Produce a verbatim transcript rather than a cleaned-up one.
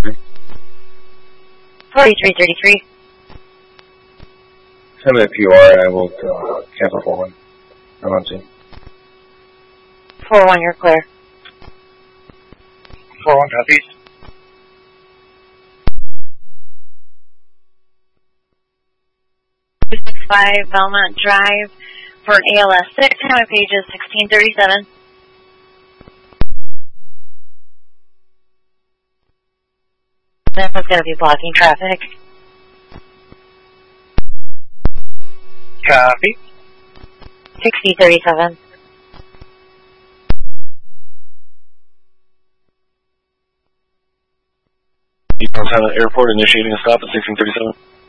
thirty-three. forty-three thirty-three. Send me a P O R and I will uh, cancel four one. I'm on scene. four one, you're clear. four one copies. two six five Belmont Drive for an A L S six, highway pages sixteen thirty-seven. This is going to be blocking traffic. Copy. sixty thirty-seven. East Montana Airport initiating a stop at sixteen thirty-seven.